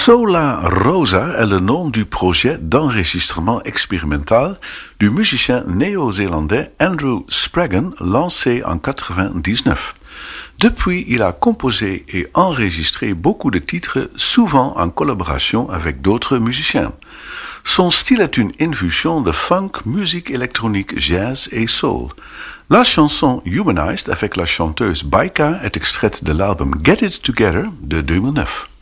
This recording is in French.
Sola Rosa est le nom du projet d'enregistrement expérimental du musicien néo-zélandais Andrew Spraggan, lancé en 1999. Depuis, il a composé et enregistré beaucoup de titres, souvent en collaboration avec d'autres musiciens. Son style est une infusion de funk, musique électronique, jazz et soul. La chanson Humanized avec la chanteuse Baika est extraite de l'album Get It Together de 2009.